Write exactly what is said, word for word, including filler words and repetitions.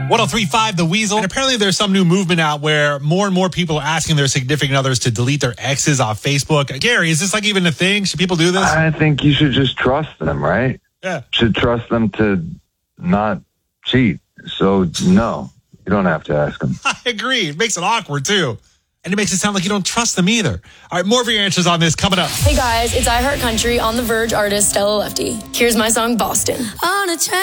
one oh three point five The Weasel. And apparently there's some new movement out where more and more people are asking their significant others to delete their exes off Facebook. Gary, is this like even a thing? Should people do this? I think you should just trust them, right? Yeah. Should trust them to not cheat. So, no, you don't have to ask them. I agree. It makes it awkward, too. And it makes it sound like you don't trust them either. All right, more of your answers on this coming up. Hey, guys, it's iHeart Country on The Verge artist Stella Lefty. Here's my song, Boston. On a